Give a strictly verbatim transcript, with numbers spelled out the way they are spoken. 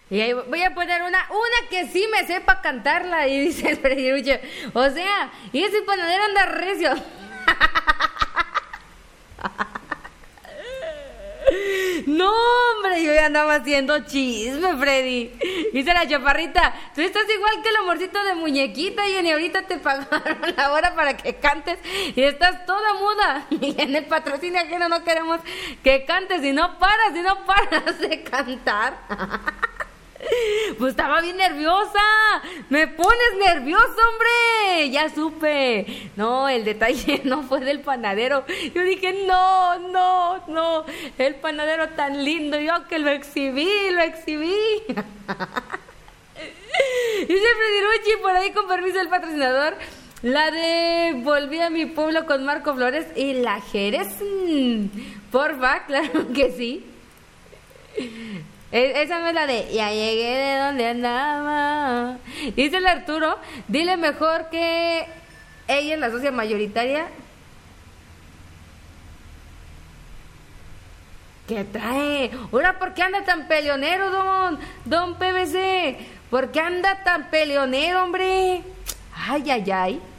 Y ahí voy a poner una, una que sí me sepa cantarla. Y dice el Freddy Lucho, o sea, y ese panadero anda recio. No, hombre, yo ya andaba haciendo chisme, Freddy. Dice la chaparrita, tú estás igual que el amorcito de muñequita y ni ahorita te pagaron la hora para que cantes y estás toda muda. Y en el patrocinio ajeno no queremos que cantes y no paras, y no paras de cantar. Pues estaba bien nerviosa. Me pones nervioso, hombre. Ya supe. No, el detalle no fue del panadero. Yo dije, no, no, no. El panadero tan lindo. Yo que lo exhibí, lo exhibí. Dice Freddy Rucci, por ahí con permiso del patrocinador. La de Volví a mi pueblo con Marco Flores y la Jerez. Porfa, claro que sí. Esa no es la de ya llegué de donde andaba. Dice el Arturo, dile mejor que ella es la socia mayoritaria. ¿Qué trae? Ahora, ¿por qué anda tan peleonero, don, don P V C? ¿Por qué anda tan peleonero, hombre? Ay, ay, ay.